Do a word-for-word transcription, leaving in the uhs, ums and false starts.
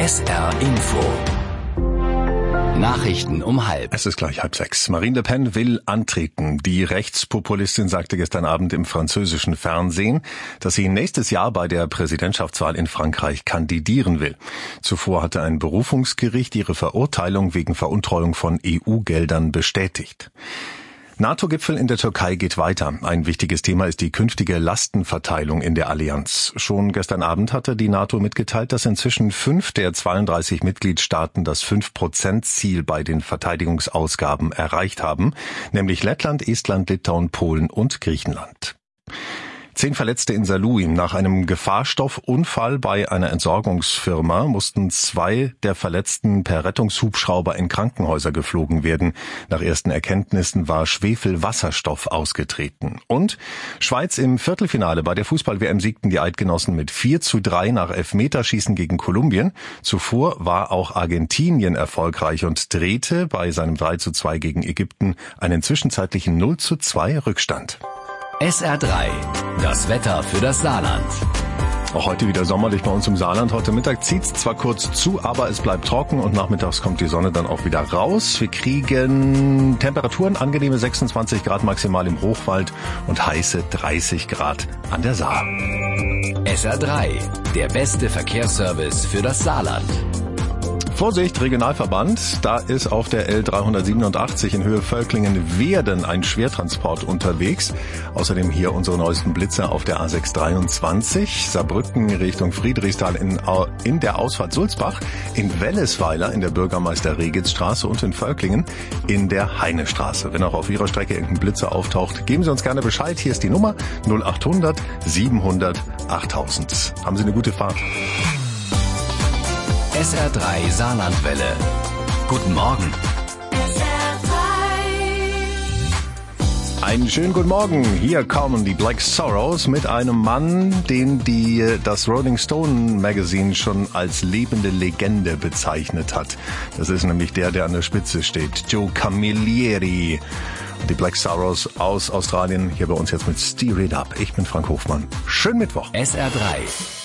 S R Info. Nachrichten um halb. Es ist gleich halb sechs. Marine Le Pen will antreten. Die Rechtspopulistin sagte gestern Abend im französischen Fernsehen, dass sie nächstes Jahr bei der Präsidentschaftswahl in Frankreich kandidieren will. Zuvor hatte ein Berufungsgericht ihre Verurteilung wegen Veruntreuung von E U-Geldern bestätigt. NATO-Gipfel in der Türkei geht weiter. Ein wichtiges Thema ist die künftige Lastenverteilung in der Allianz. Schon gestern Abend hatte die NATO mitgeteilt, dass inzwischen fünf der zweiunddreißig Mitgliedstaaten das fünf Prozent Ziel bei den Verteidigungsausgaben erreicht haben, nämlich Lettland, Estland, Litauen, Polen und Griechenland. Zehn Verletzte in Saarlouis. Nach einem Gefahrstoffunfall bei einer Entsorgungsfirma mussten zwei der Verletzten per Rettungshubschrauber in Krankenhäuser geflogen werden. Nach ersten Erkenntnissen war Schwefelwasserstoff ausgetreten. Und Schweiz im Viertelfinale. Bei der Fußball-W M siegten die Eidgenossen mit vier zu drei nach Elfmeterschießen gegen Kolumbien. Zuvor war auch Argentinien erfolgreich und drehte bei seinem drei zu zwei gegen Ägypten einen zwischenzeitlichen null zu zwei Rückstand. S R drei, das Wetter für das Saarland. Auch heute wieder sommerlich bei uns im Saarland. Heute Mittag zieht's zwar kurz zu, aber es bleibt trocken und nachmittags kommt die Sonne dann auch wieder raus. Wir kriegen Temperaturen, angenehme sechsundzwanzig Grad maximal im Hochwald und heiße dreißig Grad an der Saar. S R drei, der beste Verkehrsservice für das Saarland. Vorsicht, Regionalverband, da ist auf der L dreihundertsiebenundachtzig in Höhe Völklingen-Werden ein Schwertransport unterwegs. Außerdem hier unsere neuesten Blitzer auf der A sechshundertdreiundzwanzig, Saarbrücken Richtung Friedrichsthal in, in der Ausfahrt Sulzbach, in Wellesweiler in der Bürgermeister-Regitz-Straße und in Völklingen in der Heinestraße. Wenn auch auf Ihrer Strecke irgendein Blitzer auftaucht, geben Sie uns gerne Bescheid. Hier ist die Nummer null achthundert siebenhundert achttausend. Haben Sie eine gute Fahrt. S R drei Saarlandwelle. Guten Morgen. S R drei. Einen schönen guten Morgen. Hier kommen die Black Sorrows mit einem Mann, den die das Rolling Stone Magazine schon als lebende Legende bezeichnet hat. Das ist nämlich der, der an der Spitze steht, Joe Camilleri. Die Black Sorrows aus Australien, hier bei uns jetzt mit Steer It Up. Ich bin Frank Hofmann. Schönen Mittwoch. S R drei.